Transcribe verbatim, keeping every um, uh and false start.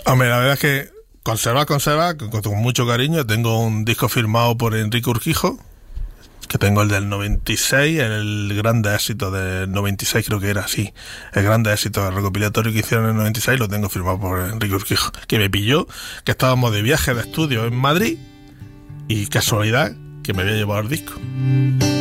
Hombre, la verdad es que conserva, conserva, con, con mucho cariño. Tengo un disco firmado por Enrique Urquijo, que tengo el del noventa y seis, el grande éxito del noventa y seis, creo que era así. El grande éxito, el recopilatorio que hicieron en el noventa y seis, lo tengo firmado por Enrique Urquijo, que me pilló, que estábamos de viaje de estudio en Madrid, y casualidad, que me había llevado el disco.